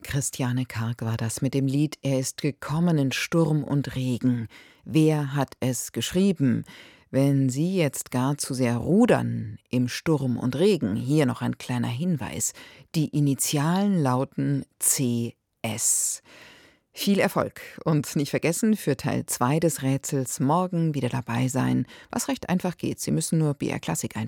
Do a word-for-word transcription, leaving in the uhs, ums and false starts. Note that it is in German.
Christiane Karg war das mit dem Lied »Er ist gekommen in Sturm und Regen«. Wer hat es geschrieben? Wenn Sie jetzt gar zu sehr rudern im Sturm und Regen, hier noch ein kleiner Hinweis. Die Initialen lauten C S. Viel Erfolg und nicht vergessen, für Teil zwei des Rätsels morgen wieder dabei sein, was recht einfach geht. Sie müssen nur B R Klassik einschalten.